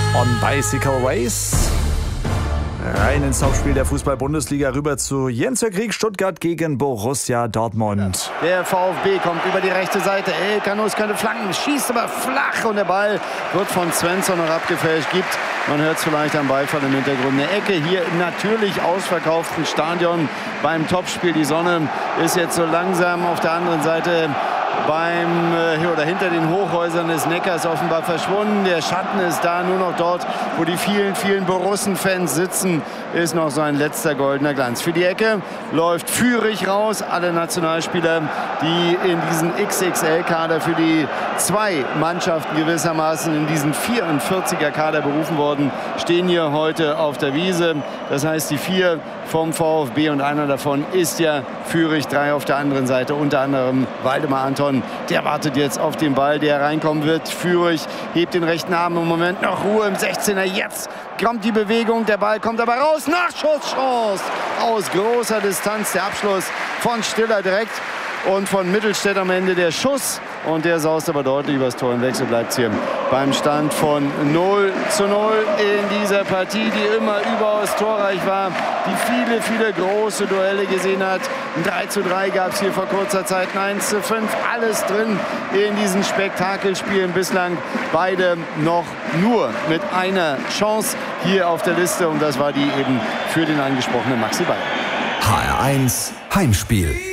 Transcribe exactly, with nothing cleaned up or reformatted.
On Bicycle Race. Rein ins Hauptspiel der Fußball-Bundesliga rüber zu Jens Krieg, Stuttgart gegen Borussia Dortmund. Der VfB kommt über die rechte Seite. El Kanous könnte flanken, schießt aber flach und der Ball wird von Svensson noch abgefälscht. Gibt, man hört es vielleicht am Beifall im Hintergrund, eine Ecke hier im natürlich ausverkauften Stadion beim Topspiel. Die Sonne ist jetzt so langsam auf der anderen Seite beim äh, oder hinter den Hochhäusern des Neckars offenbar verschwunden. Der Schatten ist da, nur noch dort, wo die vielen, vielen Borussen-Fans sitzen, ist noch so ein letzter goldener Glanz. Für die Ecke läuft Führig raus. Alle Nationalspieler, die in diesen X X L-Kader für die zwei Mannschaften gewissermaßen in diesen vierundvierziger-Kader berufen worden, stehen hier heute auf der Wiese. Das heißt, die vier vom VfB und einer davon ist ja Führig, drei auf der anderen Seite, unter anderem Waldemar Anton. Der wartet jetzt auf den Ball, der reinkommen wird. Führig hebt den rechten Arm, im Moment noch Ruhe im sechzehner. Jetzt kommt die Bewegung, der Ball kommt aber raus. Nachschusschance aus großer Distanz. Der Abschluss von Stiller direkt und von Mittelstädt am Ende der Schuss. Und der saust aber deutlich übers Tor hinweg. So bleibt es hier beim Stand von null zu null in dieser Partie, die immer überaus torreich war, die viele, viele große Duelle gesehen hat. Ein drei zu drei gab es hier vor kurzer Zeit, ein eins zu fünf. Alles drin in diesen Spektakelspielen. Bislang beide noch nur mit einer Chance hier auf der Liste. Und das war die eben für den angesprochenen Maxi Bayer. H R eins Heimspiel.